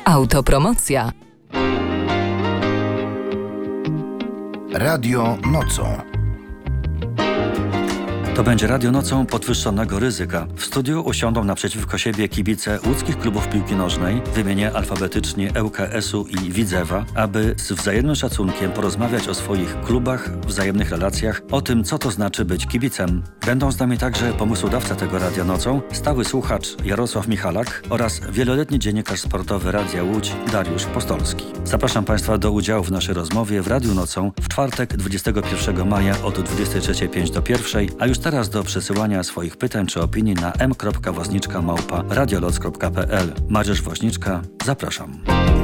Autopromocja. Radio nocą. To będzie Radio nocą podwyższonego ryzyka. W studiu usiądą naprzeciwko siebie kibice łódzkich klubów piłki nożnej, wymienię alfabetycznie ŁKS-u i Widzewa, aby z wzajemnym szacunkiem porozmawiać o swoich klubach, wzajemnych relacjach, o tym, co to znaczy być kibicem. Będą z nami także pomysłodawca tego Radia nocą, stały słuchacz Jarosław Michalak oraz wieloletni dziennikarz sportowy Radia Łódź Dariusz Postolski. Zapraszam Państwa do udziału w naszej rozmowie w Radiu nocą w czwartek 21 maja od 23:05 do 1, a już teraz do przesyłania swoich pytań czy opinii na m.woźniczka@radioloc.pl. Mariusz Woźniczka, zapraszam.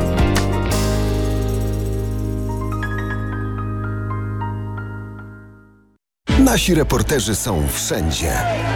Nasi reporterzy są wszędzie.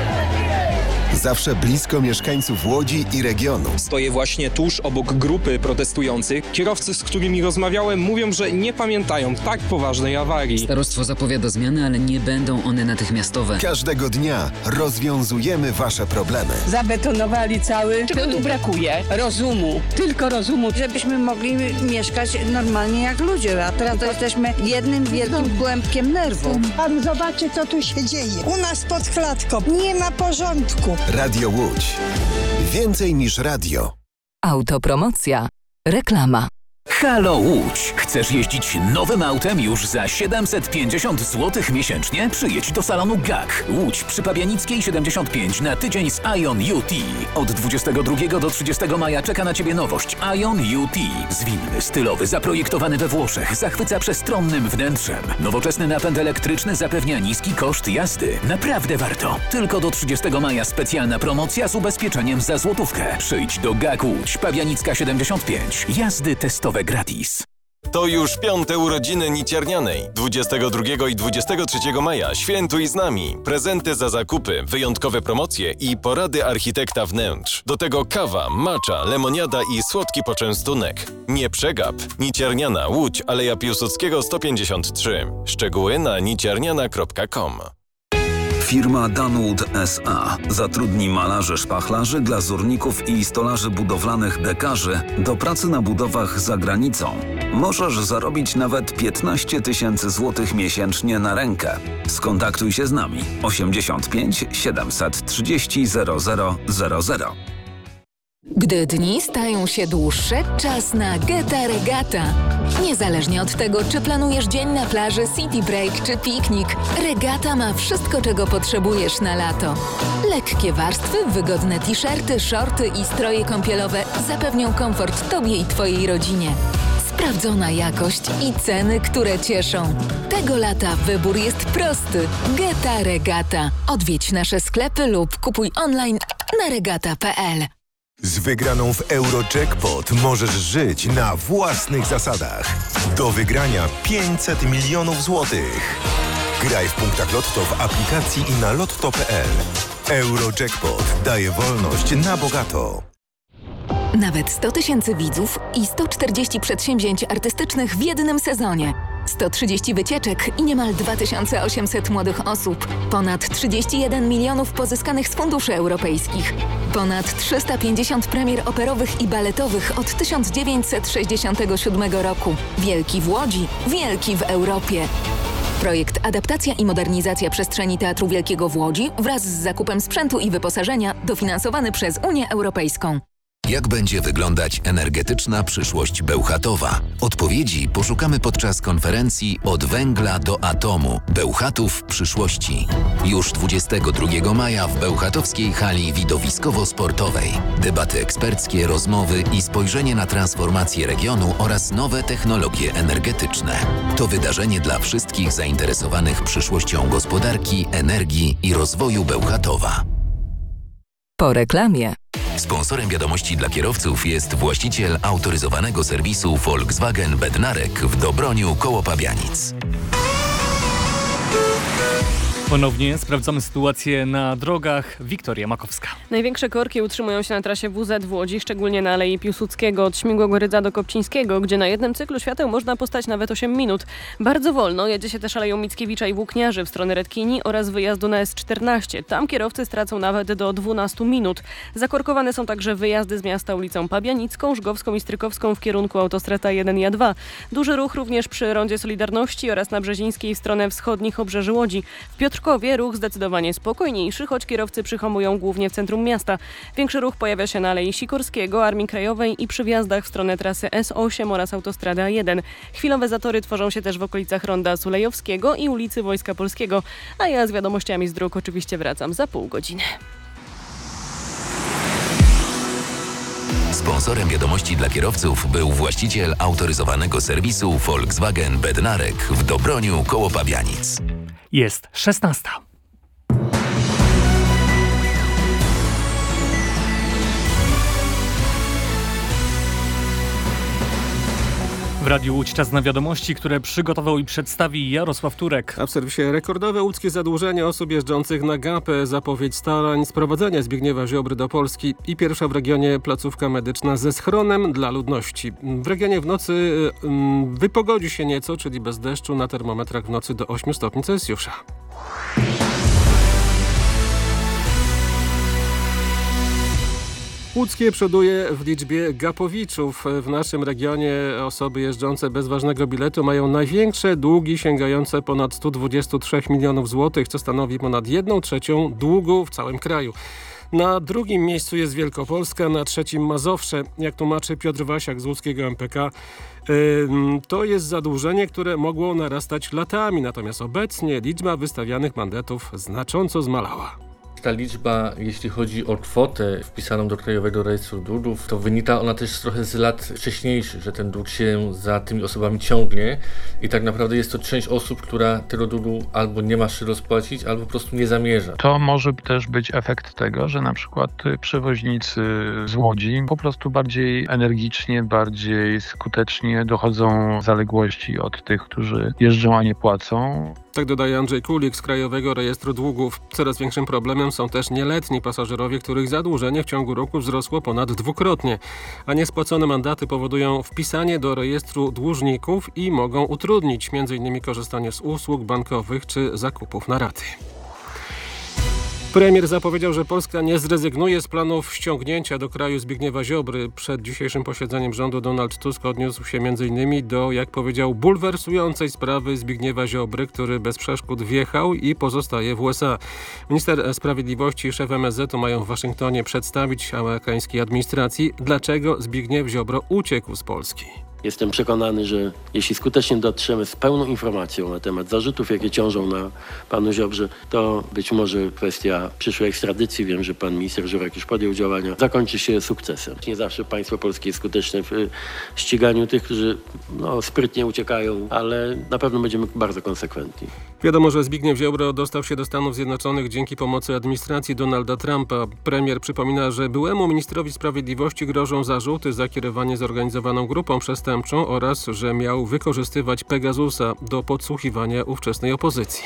Zawsze blisko mieszkańców Łodzi i regionu. Stoję właśnie tuż obok grupy protestujących. Kierowcy, z którymi rozmawiałem, mówią, że nie pamiętają tak poważnej awarii. Starostwo zapowiada zmiany, ale nie będą one natychmiastowe. Każdego dnia rozwiązujemy wasze problemy. Zabetonowali cały. Czego tu brakuje? Rozumu. Tylko rozumu. Żebyśmy mogli mieszkać normalnie jak ludzie, a teraz to jesteśmy jednym wielkim kłębkiem nerwów. Pan zobaczy, co tu się dzieje. U nas pod klatką nie ma porządku. Radio Łódź. Więcej niż radio. Autopromocja. Reklama. Halo Łódź! Chcesz jeździć nowym autem już za 750 zł miesięcznie? Przyjedź do salonu GAK. Łódź przy Pabianickiej 75 na tydzień z Ion UT. Od 22 do 30 maja czeka na Ciebie nowość Ion UT. Zwinny, stylowy, zaprojektowany we Włoszech, zachwyca przestronnym wnętrzem. Nowoczesny napęd elektryczny zapewnia niski koszt jazdy. Naprawdę warto. Tylko do 30 maja specjalna promocja z ubezpieczeniem za złotówkę. Przyjdź do GAK Łódź, Pabianicka 75. Jazdy testowe gratis. To już 5. urodziny Niciernianej. 22 i 23 maja świętuj z nami. Prezenty za zakupy, wyjątkowe promocje i porady architekta wnętrz. Do tego kawa, matcha, lemoniada i słodki poczęstunek. Nie przegap. Nicierniana, Łódź, Aleja Piłsudskiego 153. Szczegóły na nicierniana.com. Firma Danwood S.A. zatrudni malarzy, szpachlarzy, glazurników i stolarzy budowlanych dekarzy do pracy na budowach za granicą. Możesz zarobić nawet 15 000 złotych miesięcznie na rękę. Skontaktuj się z nami 85 730 0000. Gdy dni stają się dłuższe, czas na Geta Regata. Niezależnie od tego, czy planujesz dzień na plaży, city break czy piknik, Regata ma wszystko, czego potrzebujesz na lato. Lekkie warstwy, wygodne t-shirty, shorty i stroje kąpielowe zapewnią komfort Tobie i Twojej rodzinie. Sprawdzona jakość i ceny, które cieszą. Tego lata wybór jest prosty. Geta Regata. Odwiedź nasze sklepy lub kupuj online na regata.pl. Z wygraną w Eurojackpot możesz żyć na własnych zasadach. Do wygrania 500 milionów złotych. Graj w punktach Lotto w aplikacji i na lotto.pl. Eurojackpot daje wolność na bogato. Nawet 100 000 widzów i 140 przedsięwzięć artystycznych w jednym sezonie. 130 wycieczek i niemal 2800 młodych osób. Ponad 31 milionów pozyskanych z funduszy europejskich. Ponad 350 premier operowych i baletowych od 1967 roku. Wielki w Łodzi, wielki w Europie. Projekt Adaptacja i modernizacja przestrzeni Teatru Wielkiego w Łodzi wraz z zakupem sprzętu i wyposażenia dofinansowany przez Unię Europejską. Jak będzie wyglądać energetyczna przyszłość Bełchatowa? Odpowiedzi poszukamy podczas konferencji Od węgla do atomu – Bełchatów przyszłości. Już 22 maja w bełchatowskiej hali widowiskowo-sportowej. Debaty eksperckie, rozmowy i spojrzenie na transformację regionu oraz nowe technologie energetyczne. To wydarzenie dla wszystkich zainteresowanych przyszłością gospodarki, energii i rozwoju Bełchatowa. Po reklamie. Sponsorem wiadomości dla kierowców jest właściciel autoryzowanego serwisu Volkswagen Bednarek w Dobroniu koło Pabianic. Ponownie sprawdzamy sytuację na drogach. Wiktoria Makowska. Największe korki utrzymują się na trasie WZ w Łodzi, szczególnie na Alei Piłsudskiego od Śmigłego Rydza do Kopcińskiego, gdzie na jednym cyklu świateł można postać nawet 8 minut. Bardzo wolno jedzie się też Aleją Mickiewicza i Włókniarzy w stronę Redkini oraz wyjazdu na S14. Tam kierowcy stracą nawet do 12 minut. Zakorkowane są także wyjazdy z miasta ulicą Pabianicką, Żgowską i Strykowską w kierunku autostrada 1 i A2. Duży ruch również przy rondzie Solidarności oraz na Brzezińskiej w stronę wschodnich obrzeży Łodzi. W Piotrkowie ruch zdecydowanie spokojniejszy, choć kierowcy przyhamują głównie w centrum miasta. Większy ruch pojawia się na Alei Sikorskiego, Armii Krajowej i przy wjazdach w stronę trasy S8 oraz autostrady A1. Chwilowe zatory tworzą się też w okolicach Ronda Sulejowskiego i ulicy Wojska Polskiego. A ja z wiadomościami z dróg oczywiście wracam za pół godziny. Sponsorem wiadomości dla kierowców był właściciel autoryzowanego serwisu Volkswagen Bednarek w Dobroniu koło Pabianic. Jest 16. W Radiu Łódź czas na wiadomości, które przygotował i przedstawi Jarosław Turek. A w serwisie rekordowe łódzkie zadłużenie osób jeżdżących na gapę, zapowiedź starań sprowadzenia Zbigniewa Ziobry do Polski i pierwsza w regionie placówka medyczna ze schronem dla ludności. W regionie w nocy wypogodzi się nieco, czyli bez deszczu, na termometrach w nocy do 8 stopni Celsjusza. Łódzkie przoduje w liczbie gapowiczów. W naszym regionie osoby jeżdżące bez ważnego biletu mają największe długi sięgające ponad 123 milionów złotych, co stanowi ponad 1/3 długu w całym kraju. Na drugim miejscu jest Wielkopolska, na trzecim Mazowsze. Jak tłumaczy Piotr Wasiak z łódzkiego MPK, to jest zadłużenie, które mogło narastać latami, natomiast obecnie liczba wystawianych mandatów znacząco zmalała. Ta liczba, jeśli chodzi o kwotę wpisaną do Krajowego Rejestru Długów, to wynika ona też trochę z lat wcześniejszych, że ten dług się za tymi osobami ciągnie i tak naprawdę jest to część osób, która tego długu albo nie ma się rozpłacić, albo po prostu nie zamierza. To może też być efekt tego, że na przykład przewoźnicy z Łodzi po prostu bardziej energicznie, bardziej skutecznie dochodzą zaległości od tych, którzy jeżdżą, a nie płacą. Tak dodaje Andrzej Kulik z Krajowego Rejestru Długów. Coraz większym problemem są też nieletni pasażerowie, których zadłużenie w ciągu roku wzrosło ponad dwukrotnie, a niespłacone mandaty powodują wpisanie do rejestru dłużników i mogą utrudnić m.in. korzystanie z usług bankowych czy zakupów na raty. Premier zapowiedział, że Polska nie zrezygnuje z planów ściągnięcia do kraju Zbigniewa Ziobry. Przed dzisiejszym posiedzeniem rządu Donald Tusk odniósł się m.in. do, jak powiedział, bulwersującej sprawy Zbigniewa Ziobry, który bez przeszkód wjechał i pozostaje w USA. Minister Sprawiedliwości i szef MSZ-u mają w Waszyngtonie przedstawić amerykańskiej administracji, dlaczego Zbigniew Ziobro uciekł z Polski. Jestem przekonany, że jeśli skutecznie dotrzemy z pełną informacją na temat zarzutów, jakie ciążą na panu Ziobrze, to być może kwestia przyszłej ekstradycji, wiem, że pan minister Żurek już podjął działania, zakończy się sukcesem. Nie zawsze państwo polskie jest skuteczne w ściganiu tych, którzy sprytnie uciekają, ale na pewno będziemy bardzo konsekwentni. Wiadomo, że Zbigniew Ziobro dostał się do Stanów Zjednoczonych dzięki pomocy administracji Donalda Trumpa. Premier przypomina, że byłemu ministrowi sprawiedliwości grożą zarzuty za kierowanie zorganizowaną grupą przestępczą oraz, że miał wykorzystywać Pegasusa do podsłuchiwania ówczesnej opozycji.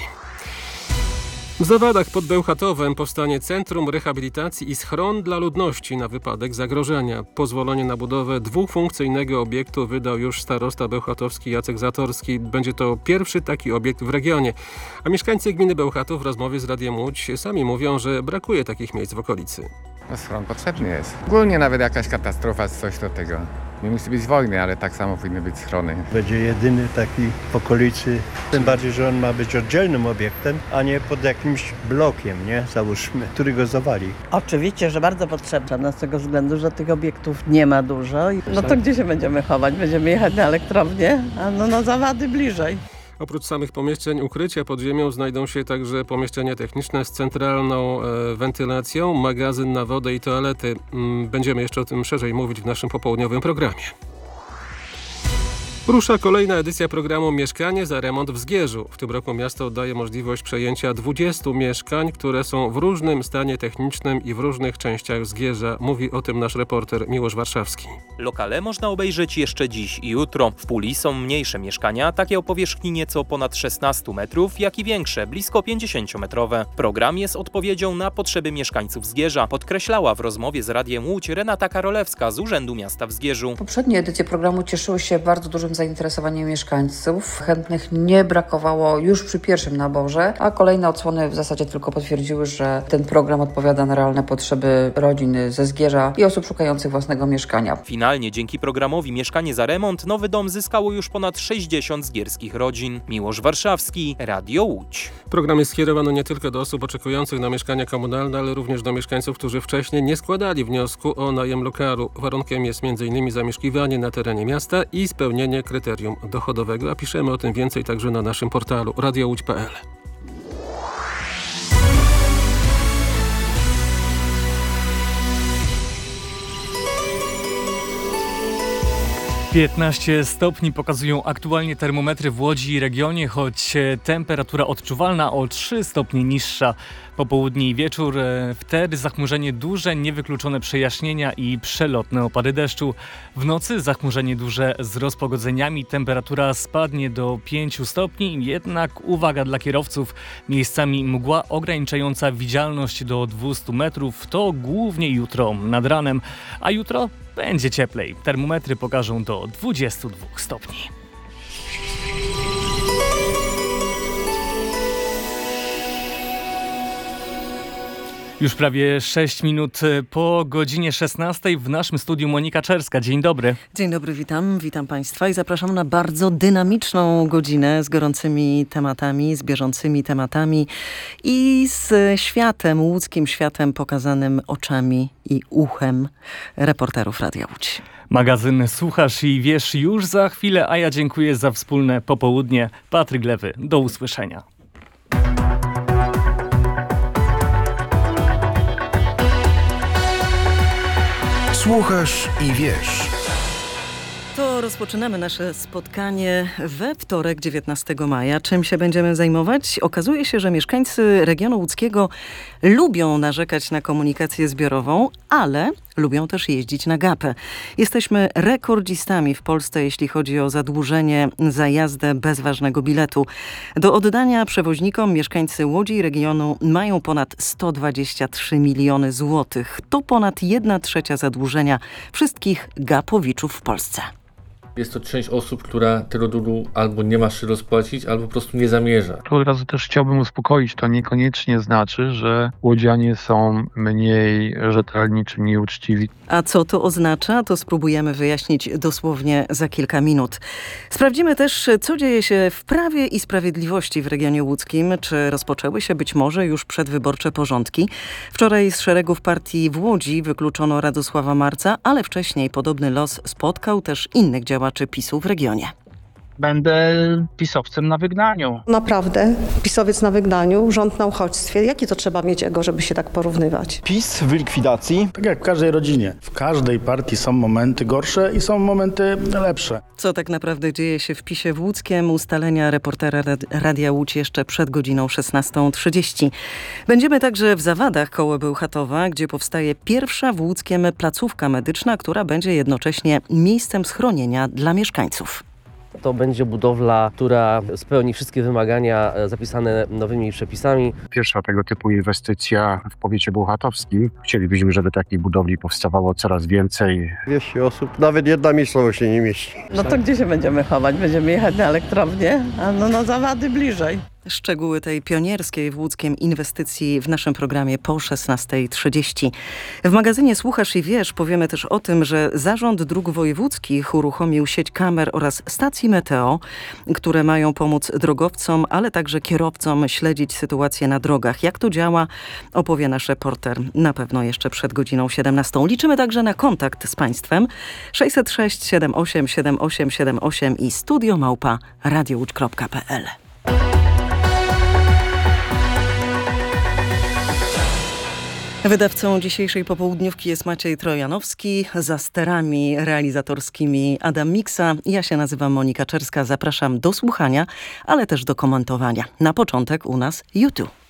W Zawadach pod Bełchatowem powstanie Centrum Rehabilitacji i Schron dla Ludności na wypadek zagrożenia. Pozwolenie na budowę dwufunkcyjnego obiektu wydał już starosta bełchatowski Jacek Zatorski. Będzie to pierwszy taki obiekt w regionie. A mieszkańcy gminy Bełchatów w rozmowie z Radiem Łódź sami mówią, że brakuje takich miejsc w okolicy. Schron potrzebny jest. Ogólnie nawet jakaś katastrofa, coś do tego. Nie musi być wojny, ale tak samo powinny być schrony. Będzie jedyny taki w okolicy, tym bardziej, że on ma być oddzielnym obiektem, a nie pod jakimś blokiem, nie? Załóżmy, który go zawali. Oczywiście, że bardzo potrzebna z tego względu, że tych obiektów nie ma dużo. No to gdzie się będziemy chować? Będziemy jechać na elektrownię, a na Zawady bliżej. Oprócz samych pomieszczeń ukrycia pod ziemią znajdą się także pomieszczenia techniczne z centralną wentylacją, magazyn na wodę i toalety. Będziemy jeszcze o tym szerzej mówić w naszym popołudniowym programie. Rusza kolejna edycja programu Mieszkanie za remont w Zgierzu. W tym roku miasto daje możliwość przejęcia 20 mieszkań, które są w różnym stanie technicznym i w różnych częściach Zgierza. Mówi o tym nasz reporter Miłosz Warszawski. Lokale można obejrzeć jeszcze dziś i jutro. W puli są mniejsze mieszkania, takie o powierzchni nieco ponad 16 metrów, jak i większe, blisko 50-metrowe. Program jest odpowiedzią na potrzeby mieszkańców Zgierza, podkreślała w rozmowie z Radiem Łódź Renata Karolewska z Urzędu Miasta w Zgierzu. Poprzednie edycje programu cieszyły się bardzo dużym zainteresowaniem mieszkańców. Chętnych nie brakowało już przy pierwszym naborze, a kolejne odsłony w zasadzie tylko potwierdziły, że ten program odpowiada na realne potrzeby rodzin ze Zgierza i osób szukających własnego mieszkania. Finalnie dzięki programowi Mieszkanie za remont nowy dom zyskało już ponad 60 zgierskich rodzin. Miłosz Warszawski, Radio Łódź. Program jest skierowany nie tylko do osób oczekujących na mieszkania komunalne, ale również do mieszkańców, którzy wcześniej nie składali wniosku o najem lokalu. Warunkiem jest m.in. zamieszkiwanie na terenie miasta i spełnienie kryterium dochodowego, a piszemy o tym więcej także na naszym portalu radiołódź.pl. 15 stopni pokazują aktualnie termometry w Łodzi i regionie, choć temperatura odczuwalna o 3 stopnie niższa. Popołudnie i wieczór, wtedy zachmurzenie duże, niewykluczone przejaśnienia i przelotne opady deszczu. W nocy zachmurzenie duże z rozpogodzeniami, temperatura spadnie do 5 stopni, jednak uwaga dla kierowców, miejscami mgła ograniczająca widzialność do 200 metrów, to głównie jutro nad ranem, a jutro będzie cieplej. Termometry pokażą do 22 stopni. Już prawie 6 minut po godzinie 16 w naszym studiu Monika Czerska. Dzień dobry. Dzień dobry, witam Państwa i zapraszam na bardzo dynamiczną godzinę z gorącymi tematami, z bieżącymi tematami i z światem, łódzkim światem pokazanym oczami i uchem reporterów Radia Łódź. Magazyn Słuchasz i Wiesz już za chwilę, a ja dziękuję za wspólne popołudnie. Patryk Lewy, do usłyszenia. Słuchasz i wiesz. To rozpoczynamy nasze spotkanie we wtorek, 19 maja. Czym się będziemy zajmować? Okazuje się, że mieszkańcy regionu łódzkiego lubią narzekać na komunikację zbiorową, ale lubią też jeździć na gapę. Jesteśmy rekordzistami w Polsce, jeśli chodzi o zadłużenie za jazdę bez ważnego biletu. Do oddania przewoźnikom mieszkańcy Łodzi i regionu mają ponad 123 miliony złotych. To ponad 1/3 zadłużenia wszystkich gapowiczów w Polsce. Jest to część osób, która tego długu albo nie ma się rozpłacić, albo po prostu nie zamierza. Tu od razu też chciałbym uspokoić, to niekoniecznie znaczy, że łodzianie są mniej rzetelni czy mniej uczciwi. A co to oznacza? To spróbujemy wyjaśnić dosłownie za kilka minut. Sprawdzimy też, co dzieje się w Prawie i Sprawiedliwości w regionie łódzkim. Czy rozpoczęły się być może już przedwyborcze porządki? Wczoraj z szeregów partii w Łodzi wykluczono Radosława Marca, ale wcześniej podobny los spotkał też innych działaczy PiS-u w regionie. Będę pisowcem na wygnaniu. Naprawdę, pisowiec na wygnaniu, rząd na uchodźstwie. Jakie to trzeba mieć ego, żeby się tak porównywać? PiS w likwidacji. Tak jak w każdej rodzinie. W każdej partii są momenty gorsze i są momenty lepsze. Co tak naprawdę dzieje się w PiS-ie w Łódzkiem? Ustalenia reportera Radia Łódź jeszcze przed godziną 16:30. Będziemy także w Zawadach koło Bełchatowa, gdzie powstaje pierwsza w Łódzkiem placówka medyczna, która będzie jednocześnie miejscem schronienia dla mieszkańców. To będzie budowla, która spełni wszystkie wymagania zapisane nowymi przepisami. Pierwsza tego typu inwestycja w powiecie bełchatowskim. Chcielibyśmy, żeby takich budowli powstawało coraz więcej. 200 osób, nawet jedna miejscowość się nie mieści. No to gdzie się będziemy chować? Będziemy jechać na elektrownię? A no na Zawady bliżej. Szczegóły tej pionierskiej w łódzkiem inwestycji w naszym programie po 16:30. W magazynie Słuchasz i Wiesz powiemy też o tym, że Zarząd Dróg Wojewódzkich uruchomił sieć kamer oraz stacji meteo, które mają pomóc drogowcom, ale także kierowcom śledzić sytuację na drogach. Jak to działa, opowie nasz reporter na pewno jeszcze przed godziną 17. Liczymy także na kontakt z Państwem. 606 78 78 78 i studio@radiołódź.pl. Wydawcą dzisiejszej popołudniówki jest Maciej Trojanowski, za sterami realizatorskimi Adam Miksa. Ja się nazywam Monika Czerska, zapraszam do słuchania, ale też do komentowania. Na początek u nas YouTube.